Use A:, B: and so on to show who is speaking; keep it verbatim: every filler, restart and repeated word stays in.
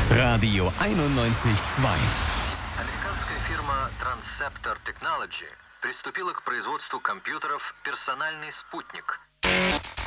A: Radio einundneunzig Komma zwei.
B: Американская фирма Transceptor Technology приступила к производству компьютеров «Персональный спутник».